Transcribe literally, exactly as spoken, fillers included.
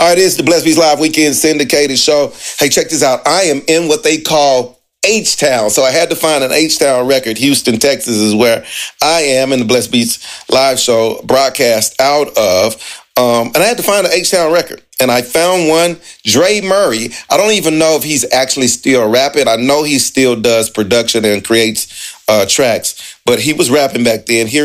All right, it's the Blessed Beats Live Weekend Syndicated Show. Hey, check this out. I am in what they call H-Town. So I had to find an H-Town record. Houston, Texas is where I am in the Blessed Beats Live Show broadcast out of. Um, and I had to find an H-Town record. And I found one, Dre Murray. I don't even know if he's actually still rapping. I know he still does production and creates uh, tracks. But he was rapping back then. Here